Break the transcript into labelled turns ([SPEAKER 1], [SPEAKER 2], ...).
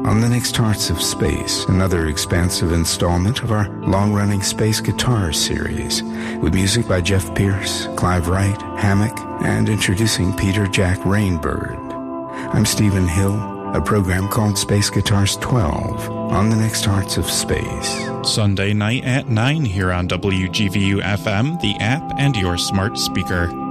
[SPEAKER 1] On the next Hearts of Space, another expansive installment of our long-running Space Guitar series, with music by Jeff Pierce, Clive Wright, Hammock, and introducing Peter Jack Rainbird. I'm Stephen Hill, a program called Space Guitars 12, on the next Hearts of Space.
[SPEAKER 2] Sunday night at 9 here on WGVU FM, the app, and your smart speaker.